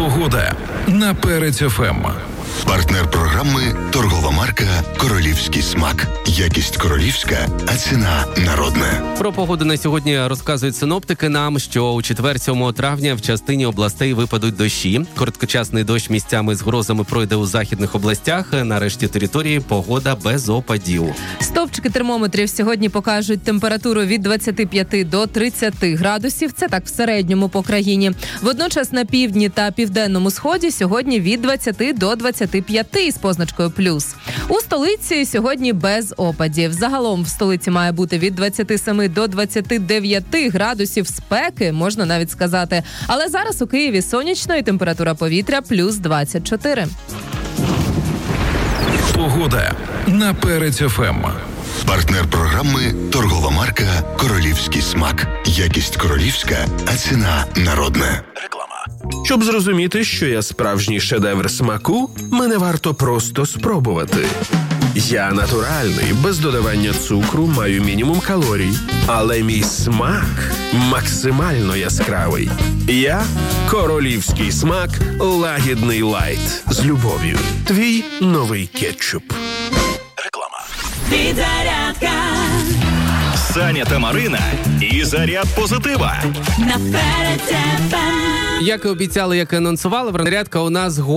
Погода на Перець ФМ. Партнер програми – торгова марка «Королівський смак». Якість королівська, а ціна народна. Про погоду на сьогодні розказують синоптики нам, що у четвер 7 травня в частині областей випадуть дощі. Короткочасний дощ місцями з грозами пройде у західних областях. На решті території погода без опадів. Стовпчики термометрів сьогодні покажуть температуру від 25 до 30 градусів. Це так в середньому по країні. Водночас на півдні та південному сході сьогодні від 20 до 25 з позначкою плюс. У столиці сьогодні без опадів. Загалом в столиці має бути від 27 до 29 градусів спеки, можна навіть сказати. Але зараз у Києві сонячно і температура повітря плюс 24. Погода на Перець ФМ. Партнер програми – торгова марка «Королівський смак». Якість королівська, а ціна народна. Щоб зрозуміти, що я справжній шедевр смаку, мене варто просто спробувати. Я натуральний, без додавання цукру, маю мінімум калорій. Але мій смак максимально яскравий. Я – королівський смак лагідний лайт. З любов'ю. Твій новий кетчуп. Підзарядка Саня та Марина і заряд позитива. на Перець ФМ. Як і обіцяли, як і анонсували, зарядка у нас